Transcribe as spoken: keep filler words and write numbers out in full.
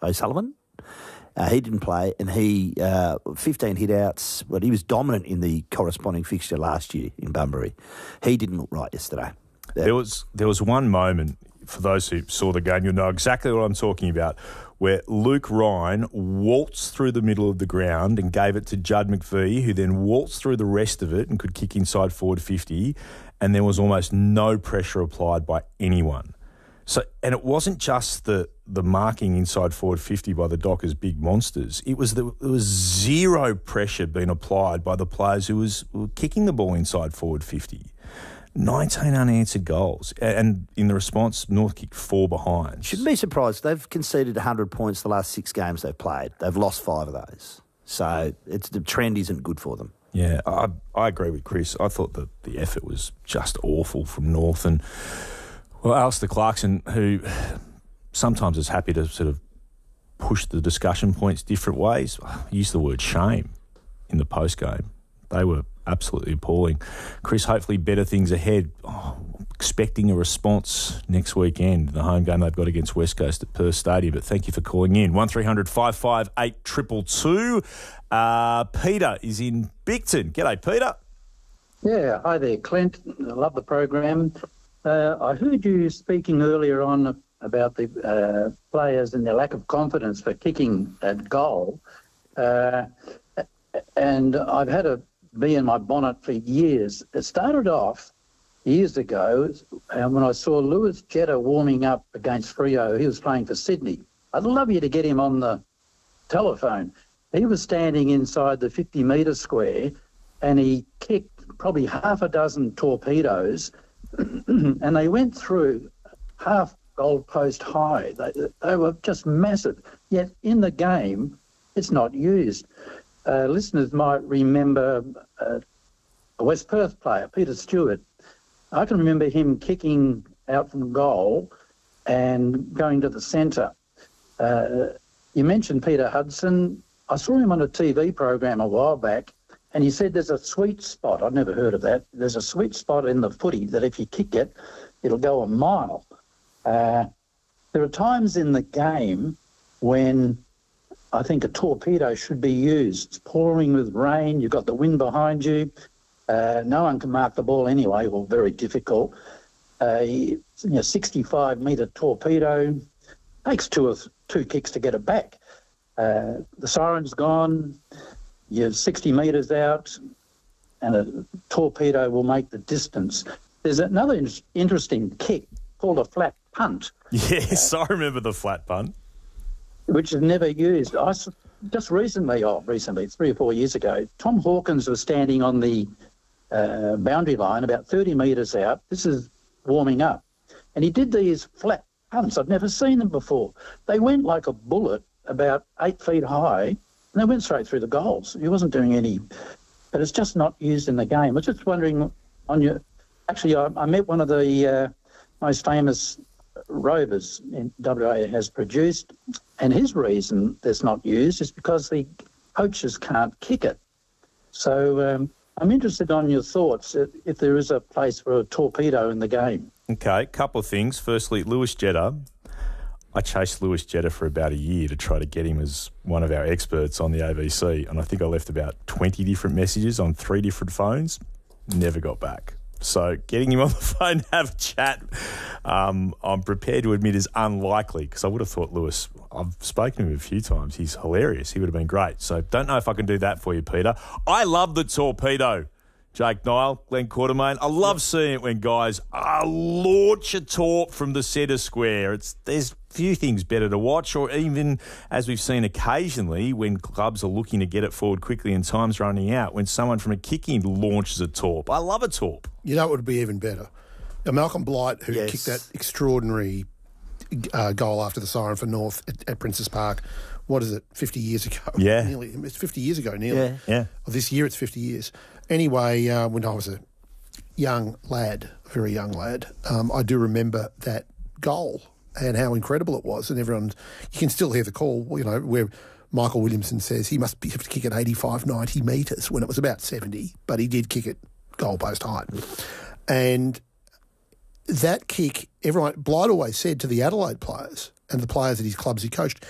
O'Sullivan. Uh, he didn't play, and he, uh, fifteen hit-outs, but he was dominant in the corresponding fixture last year in Bunbury. He didn't look right yesterday. That, there was there was one moment, for those who saw the game, you'll know exactly what I'm talking about, where Luke Ryan waltzed through the middle of the ground and gave it to Judd McVie, who then waltzed through the rest of it and could kick inside forward fifty, and there was almost no pressure applied by anyone. So, and it wasn't just the the marking inside forward fifty by the Dockers big monsters. It was the, there was zero pressure being applied by the players who was who were kicking the ball inside forward fifty. nineteen unanswered goals. And in the response, North kicked four behind. Shouldn't be surprised. They've conceded one hundred points the last six games they've played. They've lost five of those. So it's the trend isn't good for them. Yeah, I, I agree with Chris. I thought that the effort was just awful from North. And, well, Alistair Clarkson, who sometimes is happy to sort of push the discussion points different ways, used the word shame in the post-game. They were absolutely appalling. Chris, hopefully better things ahead. Oh, expecting a response next weekend, the home game they've got against West Coast at Perth Stadium. But thank you for calling in. one three hundred five five eight two two two. Uh, Peter is in Bicton. G'day, Peter. Yeah, hi there, Clint. I love the program. Uh, I heard you speaking earlier on about the uh, players and their lack of confidence for kicking at goal. Uh, and I've had a bee in my bonnet for years. It started off years ago um, when I saw Lewis Jetta warming up against Freo. He was playing for Sydney. I'd love you to get him on the telephone. He was standing inside the fifty metre square and he kicked probably half a dozen torpedoes and they went through half goal post high. They, they were just massive. Yet in the game, it's not used. Uh, listeners might remember uh, a West Perth player, Peter Stewart. I can remember him kicking out from goal and going to the centre. Uh, you mentioned Peter Hudson. I saw him on a T V program a while back, and he said there's a sweet spot. I've never heard of that. There's a sweet spot in the footy that if you kick it, it'll go a mile. Uh, there are times in the game when I think a torpedo should be used. It's pouring with rain, you've got the wind behind you, uh, no one can mark the ball anyway, or very difficult. A you know, sixty-five metre torpedo takes two or th- two kicks to get it back. Uh, the siren's gone, you're sixty metres out, and a torpedo will make the distance. There's another in- interesting kick called a flat punt. Yes, uh, I remember the flat punt. Which is never used. I just recently, oh, recently, three or four years ago, Tom Hawkins was standing on the uh, boundary line about thirty metres out. This is warming up. And he did these flat punts. I've never seen them before. They went like a bullet about eight feet high, and they went straight through the goals. He wasn't doing any, but it's just not used in the game. I was just wondering on your, actually, I, I met one of the uh, most famous rovers in W A has produced, and his reason that's not used is because the coaches can't kick it. So um, I'm interested on your thoughts if, if there is a place for a torpedo in the game. Okay, couple of things. Firstly, Lewis Jetta. I chased Lewis Jetta for about a year to try to get him as one of our experts on the A B C, and I think I left about twenty different messages on three different phones. Never got back. So getting him on the phone to have a chat, um, I'm prepared to admit is unlikely, because I would have thought Lewis, I've spoken to him a few times, he's hilarious. He would have been great. So don't know if I can do that for you, Peter. I love the torpedo. Jake Nile, Glenn Quartermain. I love yep. seeing it when guys uh, launch a torp from the centre square. It's There's few things better to watch, or even, as we've seen occasionally, when clubs are looking to get it forward quickly and time's running out, when someone from a kick-in launches a torp. I love a torp. You know what would be even better? Now, Malcolm Blight, who yes. kicked that extraordinary uh, goal after the siren for North at, at Princes Park, what is it, fifty years ago? Yeah. Nearly, it's fifty years ago, nearly. Yeah. yeah. Well, this year it's fifty years. Anyway, uh, when I was a young lad, very young lad, um, I do remember that goal and how incredible it was. And everyone, you can still hear the call, you know, where Michael Williamson says he must be, have to kick it eighty-five, ninety metres when it was about seventy, but he did kick it goalpost height. And that kick, everyone, Blight always said to the Adelaide players and the players at his clubs he coached,